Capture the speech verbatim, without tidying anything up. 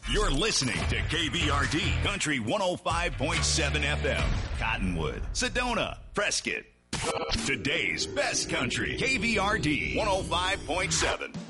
You're listening to K V R D Country one oh five point seven F M. Cottonwood, Sedona, Prescott. Today's best country. K V R D one oh five point seven.